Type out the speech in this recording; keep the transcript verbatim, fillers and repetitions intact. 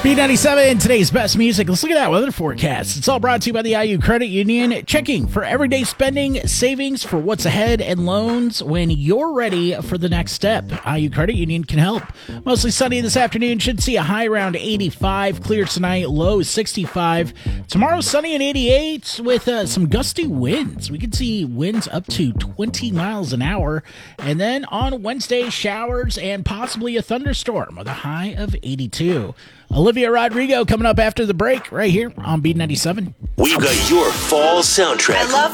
B ninety-seven, today's best music. Let's look at that weather forecast. It's all brought to you by the I U Credit Union. Checking for everyday spending, savings for what's ahead, and loans when you're ready for the next step. I U Credit Union can help. Mostly sunny this afternoon. Should see a high around eighty-five. Clear tonight, low sixty-five. Tomorrow, sunny at eighty-eight with uh, some gusty winds. We could see winds up to twenty miles an hour. And then on Wednesday, showers and possibly a thunderstorm with a high of eighty-two. Olivia Rodrigo coming up after the break right here on B ninety-seven. We've got your fall soundtrack. I love